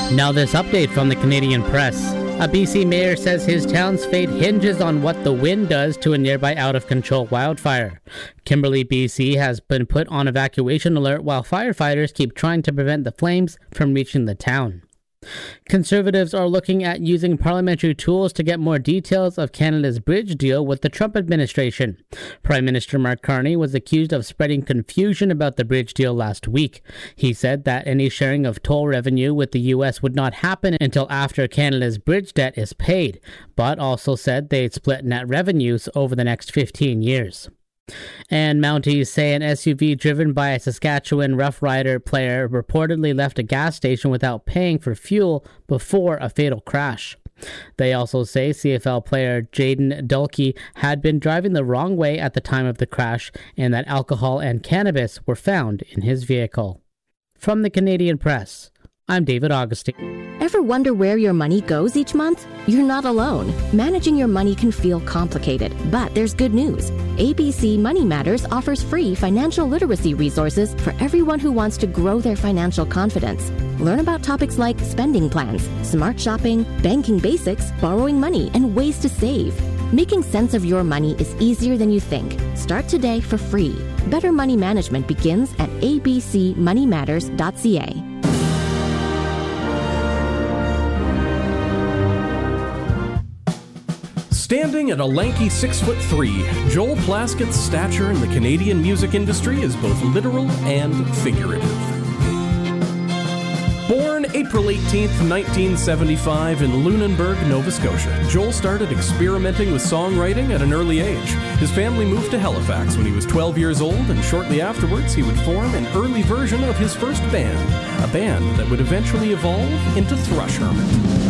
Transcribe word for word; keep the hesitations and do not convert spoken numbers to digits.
Now this update from the Canadian Press. A B C mayor says his town's fate hinges on what the wind does to a nearby out-of-control wildfire. Kimberley, B C has been put on evacuation alert while firefighters keep trying to prevent the flames from reaching the town. Conservatives are looking at using parliamentary tools to get more details of Canada's bridge deal with the Trump administration. Prime Minister Mark Carney was accused of spreading confusion about the bridge deal last week. He said that any sharing of toll revenue with the U S would not happen until after Canada's bridge debt is paid, but also said they'd split net revenues over the next fifteen years. And Mounties say an S U V driven by a Saskatchewan Rough Rider player reportedly left a gas station without paying for fuel before a fatal crash. They also say C F L player Jaden Dulkey had been driving the wrong way at the time of the crash and that alcohol and cannabis were found in his vehicle. From the Canadian Press, I'm David Augustine. Ever wonder where your money goes each month? You're not alone. Managing your money can feel complicated, but there's good news. A B C Money Matters offers free financial literacy resources for everyone who wants to grow their financial confidence. Learn about topics like spending plans, smart shopping, banking basics, borrowing money, and ways to save. Making sense of your money is easier than you think. Start today for free. Better money management begins at a b c money matters dot c a. Standing at a lanky six foot three, Joel Plaskett's stature in the Canadian music industry is both literal and figurative. Born April eighteenth, nineteen seventy-five in Lunenburg, Nova Scotia, Joel started experimenting with songwriting at an early age. His family moved to Halifax when he was twelve years old, and shortly afterwards he would form an early version of his first band, a band that would eventually evolve into Thrush Hermit.